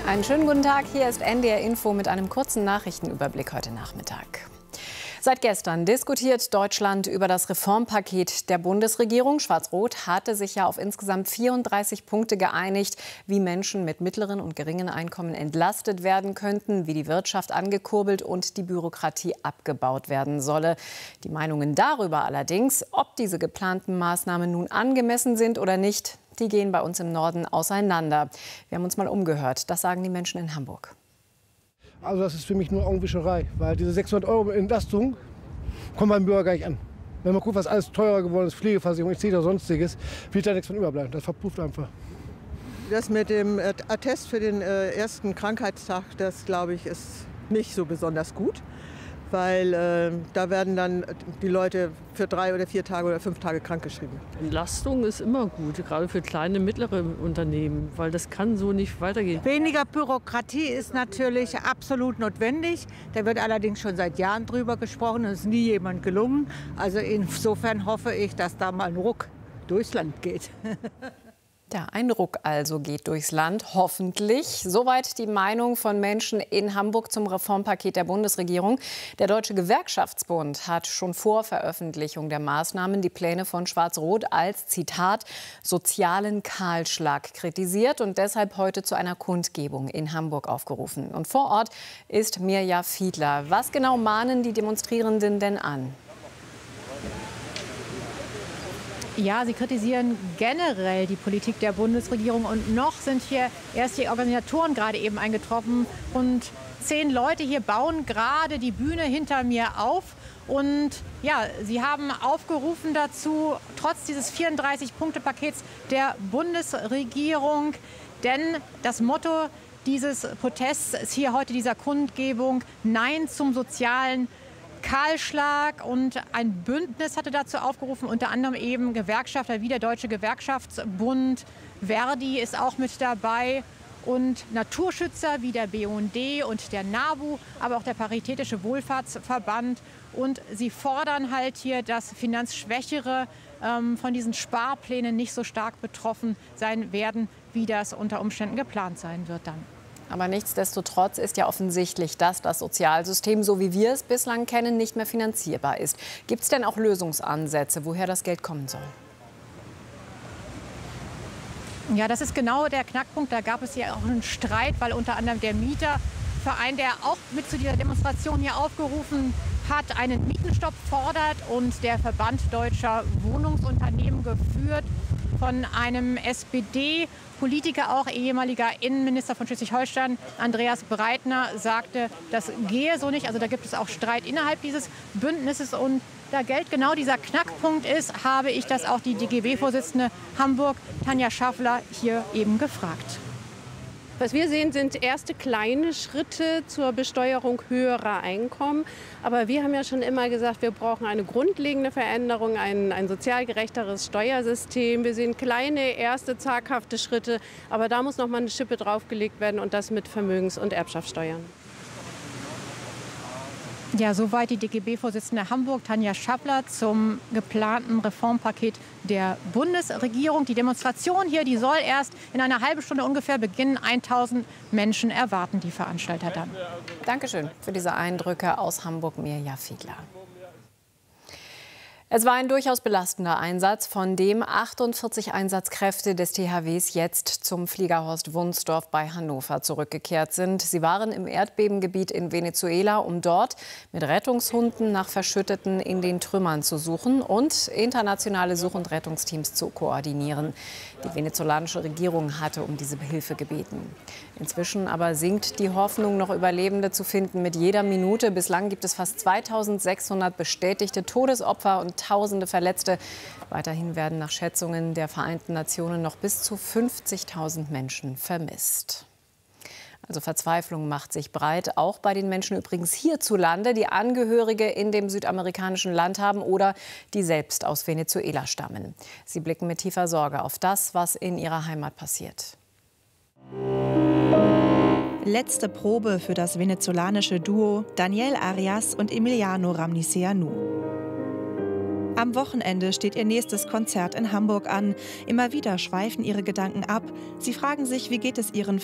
Einen schönen guten Tag, hier ist NDR Info mit einem kurzen Nachrichtenüberblick heute Nachmittag. Seit gestern diskutiert Deutschland über das Reformpaket der Bundesregierung. Schwarz-Rot hatte sich ja auf insgesamt 34 Punkte geeinigt, wie Menschen mit mittleren und geringen Einkommen entlastet werden könnten, wie die Wirtschaft angekurbelt und die Bürokratie abgebaut werden solle. Die Meinungen darüber allerdings, ob diese geplanten Maßnahmen nun angemessen sind oder nicht, die gehen bei uns im Norden auseinander. Wir haben uns mal umgehört. Das sagen die Menschen in Hamburg. Also das ist für mich nur Augenwischerei, weil diese 600 € Entlastung kommen beim Bürger gar nicht an. Wenn man guckt, was alles teurer geworden ist, Pflegeversicherung, etc. oder sonstiges, wird da nichts von überbleiben. Das verpufft einfach. Das mit dem Attest für den ersten Krankheitstag, das glaube ich, ist nicht so besonders gut. Weil da werden dann die Leute für 3 oder 4 Tage oder 5 Tage krankgeschrieben. Entlastung ist immer gut, gerade für kleine, mittlere Unternehmen, weil das kann so nicht weitergehen. Weniger Bürokratie ist natürlich absolut notwendig. Da wird allerdings schon seit Jahren drüber gesprochen und es ist nie jemand gelungen. Also insofern hoffe ich, dass da mal ein Ruck durchs Land geht. Ja, ein Ruck also geht durchs Land, hoffentlich. Soweit die Meinung von Menschen in Hamburg zum Reformpaket der Bundesregierung. Der Deutsche Gewerkschaftsbund hat schon vor Veröffentlichung der Maßnahmen die Pläne von Schwarz-Rot als, Zitat, sozialen Kahlschlag kritisiert und deshalb heute zu einer Kundgebung in Hamburg aufgerufen. Und vor Ort ist Mirja Fiedler. Was genau mahnen die Demonstrierenden denn an? Ja, sie kritisieren generell die Politik der Bundesregierung. Und noch sind hier erst die Organisatoren gerade eben eingetroffen. Und 10 Leute hier bauen gerade die Bühne hinter mir auf. Und ja, sie haben aufgerufen dazu, trotz dieses 34-Punkte-Pakets der Bundesregierung. Denn das Motto dieses Protests ist hier heute dieser Kundgebung: Nein zum sozialen Kahlschlag. Und ein Bündnis hatte dazu aufgerufen, unter anderem eben Gewerkschafter wie der Deutsche Gewerkschaftsbund, Verdi ist auch mit dabei und Naturschützer wie der BUND und der NABU, aber auch der Paritätische Wohlfahrtsverband. Und sie fordern halt hier, dass Finanzschwächere von diesen Sparplänen nicht so stark betroffen sein werden, wie das unter Umständen geplant sein wird dann. Aber nichtsdestotrotz ist ja offensichtlich, dass das Sozialsystem, so wie wir es bislang kennen, nicht mehr finanzierbar ist. Gibt es denn auch Lösungsansätze, woher das Geld kommen soll? Ja, das ist genau der Knackpunkt. Da gab es ja auch einen Streit, weil unter anderem der Mieterverein, der auch mit zu dieser Demonstration hier aufgerufen hat, einen Mietenstopp fordert, und der Verband Deutscher Wohnungsunternehmen, geführt von einem SPD-Politiker, auch ehemaliger Innenminister von Schleswig-Holstein, Andreas Breitner, sagte, das gehe so nicht. Also da gibt es auch Streit innerhalb dieses Bündnisses. Und da Geld genau dieser Knackpunkt ist, habe ich das auch die DGB-Vorsitzende Hamburg, Tanja Schaffler, hier eben gefragt. Was wir sehen, sind erste kleine Schritte zur Besteuerung höherer Einkommen. Aber wir haben ja schon immer gesagt, wir brauchen eine grundlegende Veränderung, ein sozial gerechteres Steuersystem. Wir sehen kleine, erste, zaghafte Schritte. Aber da muss noch mal eine Schippe draufgelegt werden, und das mit Vermögens- und Erbschaftssteuern. Ja, soweit die DGB-Vorsitzende Hamburg, Tanja Schaffler, zum geplanten Reformpaket der Bundesregierung. Die Demonstration hier, die soll erst in einer halben Stunde ungefähr beginnen. 1000 Menschen erwarten die Veranstalter dann. Dankeschön für diese Eindrücke aus Hamburg, Mirja Fiedler. Es war ein durchaus belastender Einsatz, von dem 48 Einsatzkräfte des THWs jetzt zum Flieger Horst Wunsdorf bei Hannover zurückgekehrt sind. Sie waren im Erdbebengebiet in Venezuela, um dort mit Rettungshunden nach Verschütteten in den Trümmern zu suchen und internationale Such- und Rettungsteams zu koordinieren. Die venezolanische Regierung hatte um diese Hilfe gebeten. Inzwischen aber sinkt die Hoffnung, noch Überlebende zu finden, mit jeder Minute. Bislang gibt es fast 2600 bestätigte Todesopfer und Tausende Verletzte. Weiterhin werden nach Schätzungen der Vereinten Nationen noch bis zu 50.000 Menschen vermisst. Also Verzweiflung macht sich breit, auch bei den Menschen übrigens hierzulande, die Angehörige in dem südamerikanischen Land haben oder die selbst aus Venezuela stammen. Sie blicken mit tiefer Sorge auf das, was in ihrer Heimat passiert. Letzte Probe für das venezolanische Duo Daniel Arias und Emiliano Ramniceanu. Am Wochenende steht ihr nächstes Konzert in Hamburg an. Immer wieder schweifen ihre Gedanken ab. Sie fragen sich, wie geht es ihren